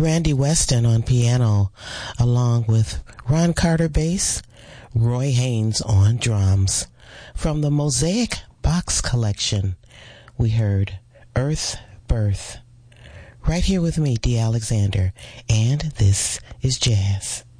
Randy Weston on piano, along with Ron Carter bass, Roy Haynes on drums. From the Mosaic Box Collection, we heard Earth Birth. Right here with me, Dee Alexander, and this is Jazz.